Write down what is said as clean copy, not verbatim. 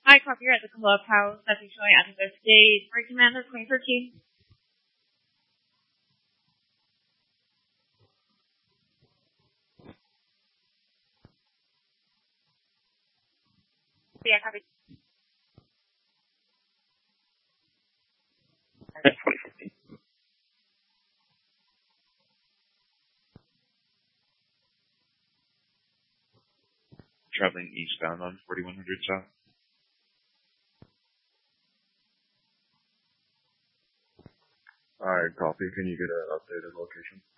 Hi, copy. You're at the clubhouse. That's showing active date. Break Commander 2013. Yeah, copy. Traveling eastbound on 4100 South. Alright, copy. Can you get an updated location?